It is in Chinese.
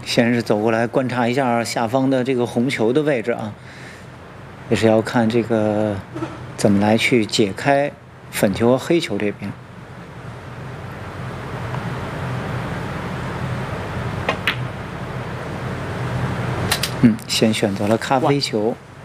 先是走过来观察一下下方的这个红球的位置啊，也是要看这个怎么来去解开粉球和黑球这边。先选择了咖啡球。